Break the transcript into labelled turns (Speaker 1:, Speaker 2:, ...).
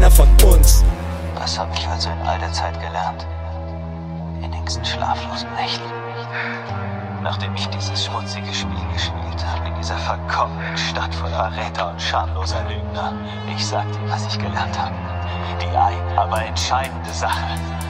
Speaker 1: einer von uns.
Speaker 2: Was habe ich also in all der Zeit gelernt? In diesen schlaflosen Nächten. Nachdem ich dieses schmutzige Spiel gespielt habe, in dieser verkommenen Stadt voller Verräter und schamloser Lügner. Ich sag dir, was ich gelernt habe. Die eine, aber entscheidende Sache.